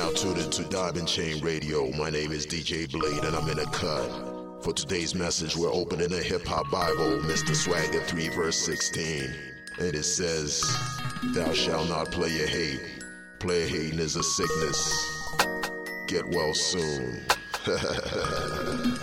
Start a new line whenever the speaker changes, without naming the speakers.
now tuned into Diamond Chain Radio. My name is DJ Blade and I'm in a cut. For today's message, we're opening a hip-hop Bible, Mr. Swagger 3 verse 16. And it says, thou shalt not play a hate. Player hating is a sickness. Get well soon.